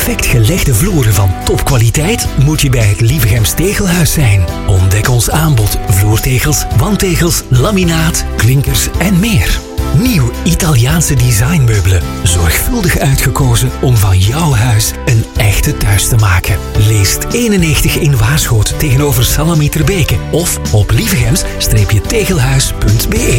perfect gelegde vloeren van topkwaliteit moet je bij het Lievegems Tegelhuis zijn. Ontdek ons aanbod vloertegels, wandtegels, laminaat, klinkers en meer. Nieuw Italiaanse designmeubelen. Zorgvuldig uitgekozen om van jouw huis een echte thuis te maken. Leest 91 in Waarschoot tegenover Salamis Terbeke of op lievegems-tegelhuis.be.